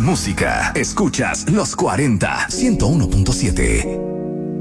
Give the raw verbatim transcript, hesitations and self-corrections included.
música. Escuchas Los cuarenta, ciento uno punto siete.